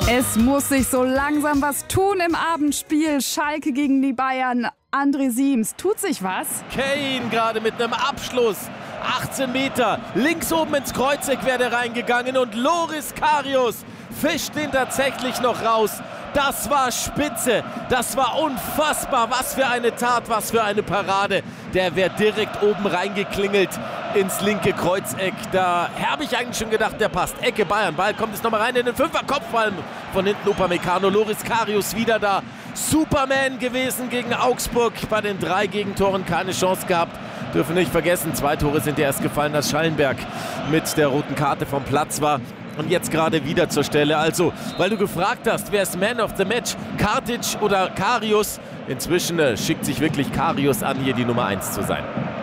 Es muss sich so langsam was tun im Abendspiel. Schalke gegen die Bayern. André Siems, tut sich was? Kane gerade mit einem Abschluss. 18 Meter. Links oben ins Kreuzeck wäre der reingegangen. Und Loris Karius fischt den tatsächlich noch raus. Das war spitze. Das war unfassbar. Was für eine Tat, was für eine Parade. Der wäre direkt oben reingeklingelt ins linke Kreuzeck. Da habe ich eigentlich schon gedacht, der passt. Ecke Bayern. Ball kommt jetzt nochmal rein in den Fünfer-Kopfball von hinten. Upamecano. Loris Karius wieder da. Superman gewesen gegen Augsburg. Bei den 3 Gegentoren keine Chance gehabt. Dürfen nicht vergessen, 2 Tore sind ja erst gefallen, als Schallenberg mit der roten Karte vom Platz war. Und jetzt gerade wieder zur Stelle. Also, weil du gefragt hast, wer ist Man of the Match? Kartic oder Karius? Inzwischen schickt sich wirklich Karius an, hier die Nummer 1 zu sein.